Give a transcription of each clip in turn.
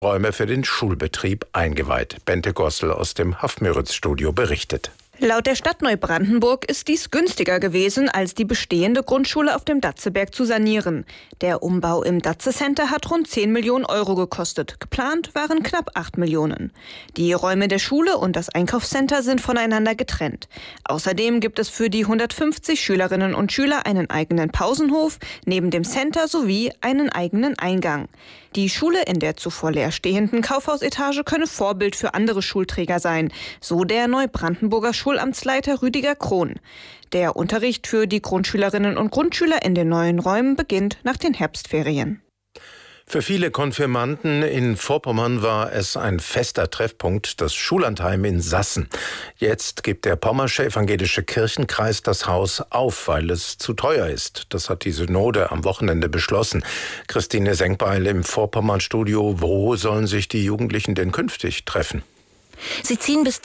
Räume für den Schulbetrieb eingeweiht. Bente Gossel aus dem Haff-Müritz-Studio berichtet. Laut der Stadt Neubrandenburg ist dies günstiger gewesen, als die bestehende Grundschule auf dem Datzeberg zu sanieren. Der Umbau im Datze-Center hat rund 10 Millionen Euro gekostet. Geplant waren knapp 8 Millionen. Die Räume der Schule und das Einkaufscenter sind voneinander getrennt. Außerdem gibt es für die 150 Schülerinnen und Schüler einen eigenen Pausenhof, neben dem Center sowie einen eigenen Eingang. Die Schule in der zuvor leerstehenden Kaufhausetage könne Vorbild für andere Schulträger sein, so der Neubrandenburger Schulamtsleiter Rüdiger Krohn. Der Unterricht für die Grundschülerinnen und Grundschüler in den neuen Räumen beginnt nach den Herbstferien. Für viele Konfirmanden in Vorpommern war es ein fester Treffpunkt, das Schullandheim in Sassen. Jetzt gibt der Pommersche Evangelische Kirchenkreis das Haus auf, weil es zu teuer ist. Das hat die Synode am Wochenende beschlossen. Christine Senkbeil im Vorpommern-Studio. Wo sollen sich die Jugendlichen denn künftig treffen? Sie ziehen bis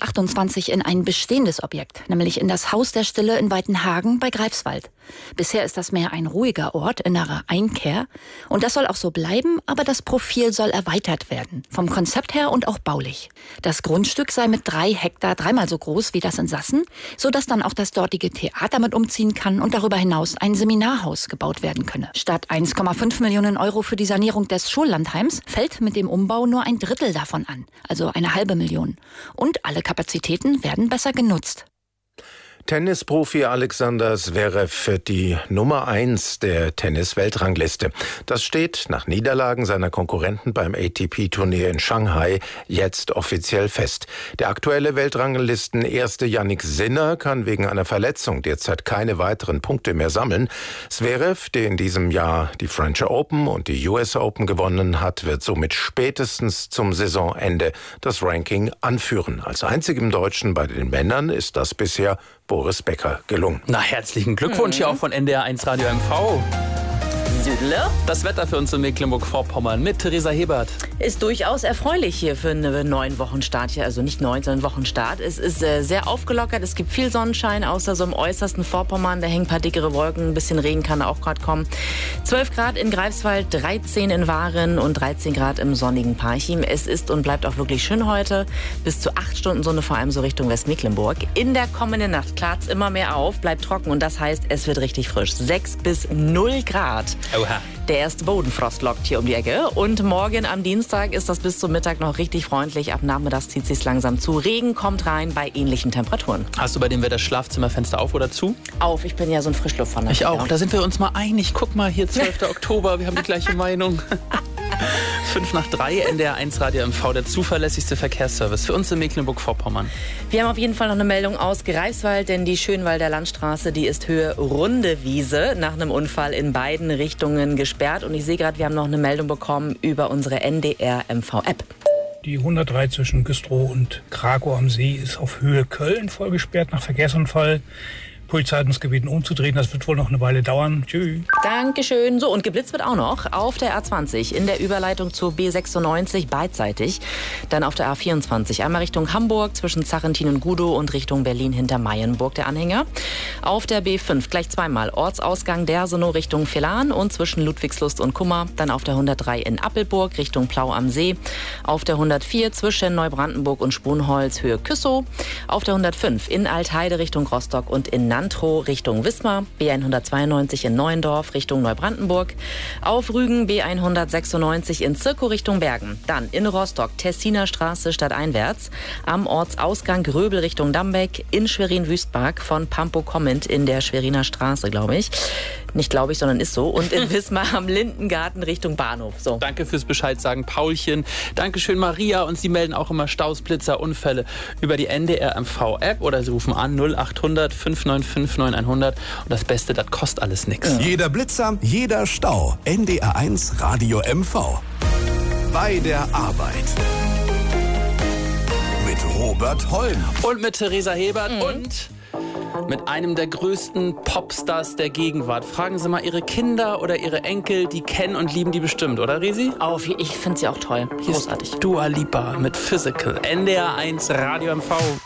2028 in ein bestehendes Objekt, nämlich in das Haus der Stille in Weitenhagen bei Greifswald. Bisher ist das mehr ein ruhiger Ort, innere Einkehr. Und das soll auch so bleiben, aber das Profil soll erweitert werden. Vom Konzept her und auch baulich. Das Grundstück sei mit 3 Hektar dreimal so groß wie das in Sassen, sodass dann auch das dortige Theater mit umziehen kann und darüber hinaus ein Seminarhaus gebaut werden könne. Statt 1,5 Millionen Euro für die Sanierung des Schullandheims fällt mit dem Umbau nur ein Drittel davon an, also eine halbe Million. Und alle Kapazitäten werden besser genutzt. Tennisprofi Alexander Zverev die Nummer 1 der Tennis-Weltrangliste. Das steht nach Niederlagen seiner Konkurrenten beim ATP-Turnier in Shanghai jetzt offiziell fest. Der aktuelle Weltranglisten-Erste Jannik Sinner kann wegen einer Verletzung derzeit keine weiteren Punkte mehr sammeln. Zverev, der in diesem Jahr die French Open und die US Open gewonnen hat, wird somit spätestens zum Saisonende das Ranking anführen. Als einzigem Deutschen bei den Männern ist das bisher Boris Becker gelungen. Na, herzlichen Glückwunsch hier auch von NDR1 Radio MV. Das Wetter für uns in Mecklenburg-Vorpommern mit Theresa Hebert. Ist durchaus erfreulich hier für einen neuen Wochenstart hier. Also nicht neun, sondern Wochenstart. Es ist sehr aufgelockert. Es gibt viel Sonnenschein, außer so im äußersten Vorpommern. Da hängen ein paar dickere Wolken. Ein bisschen Regen kann auch gerade kommen. 12 Grad in Greifswald, 13 in Waren und 13 Grad im sonnigen Parchim. Es ist und bleibt auch wirklich schön heute. Bis zu 8 Stunden Sonne, vor allem so Richtung Westmecklenburg. In der kommenden Nacht klart es immer mehr auf, bleibt trocken und das heißt, es wird richtig frisch. 6 bis 0 Grad. Oha. Der erste Bodenfrost lockt hier um die Ecke. Und morgen am Dienstag ist das bis zum Mittag noch richtig freundlich. Ab Nachmittags zieht es sich langsam zu. Regen kommt rein bei ähnlichen Temperaturen. Hast du bei dem Wetter Schlafzimmerfenster auf oder zu? Auf, ich bin ja so ein Frischluftfanatiker. Ich auch, da sind wir uns mal einig. Guck mal, hier 12. Oktober, wir haben die gleiche Meinung. 2:55 NDR1 Radio MV, der zuverlässigste Verkehrsservice für uns in Mecklenburg-Vorpommern. Wir haben auf jeden Fall noch eine Meldung aus Greifswald, denn die Schönwalder Landstraße, die ist Höhe Rundewiese, nach einem Unfall in beiden Richtungen gesperrt. Und ich sehe gerade, wir haben noch eine Meldung bekommen über unsere NDR-MV-App. Die 103 zwischen Güstrow und Krakow am See ist auf Höhe Köln voll gesperrt nach Verkehrsunfall. Polizei hat uns gebeten, umzudrehen. Das wird wohl noch eine Weile dauern. Tschüss. Dankeschön. So, und geblitzt wird auch noch auf der A20 in der Überleitung zur B96 beidseitig. Dann auf der A24 einmal Richtung Hamburg zwischen Zachentin und Gudow und Richtung Berlin hinter Mayenburg der Anhänger. Auf der B5 gleich zweimal Ortsausgang Dersenow Richtung Villahn und zwischen Ludwigslust und Kummer. Dann auf der 103 in Appelburg Richtung Plau am See. Auf der 104 zwischen Neubrandenburg und Sponholz Höhe Küssow. Auf der 105 in Altheide Richtung Rostock und in Nantrow Richtung Wismar, B192 in Neuendorf Richtung Neubrandenburg, auf Rügen B196 in Zirkow Richtung Bergen, dann in Rostock Tessiner Straße stadteinwärts, am Ortsausgang Gröbel Richtung Dambeck, in Schwerin-Wüstmark von Pampo-Kommend in der Schweriner Straße, glaube ich. Nicht glaube ich, sondern ist so. Und in Wismar am Lindengarten Richtung Bahnhof. So. Danke fürs Bescheid sagen, Paulchen. Dankeschön, Maria. Und Sie melden auch immer Staus, Blitzer, Unfälle über die NDR-MV-App oder Sie rufen an 0800 595 9100. Und das Beste, das kostet alles nichts. Jeder Blitzer, jeder Stau. NDR1 Radio MV. Bei der Arbeit. Mit Robert Holm. Und mit Theresa Hebert und mit einem der größten Popstars der Gegenwart. Fragen Sie mal Ihre Kinder oder Ihre Enkel, die kennen und lieben die bestimmt, oder Risi? Ich finde sie auch toll. Großartig. Dua Lipa mit Physical. NDR1 Radio MV.